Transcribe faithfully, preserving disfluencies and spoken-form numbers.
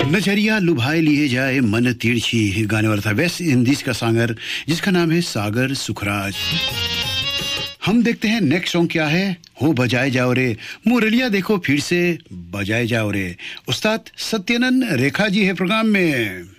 नजरिया लुभाए लिए जाए मन तिरछी गाने वाला था वेस्ट इंडीज का सिंगर जिसका नाम है सागर सुखराज। हम देखते हैं नेक्स्ट सॉन्ग क्या है। हो बजाए जाओ रे मुरलिया देखो फिर से बजाए जाओ रे। उस्ताद सत्यानंद रेखा जी है प्रोग्राम में।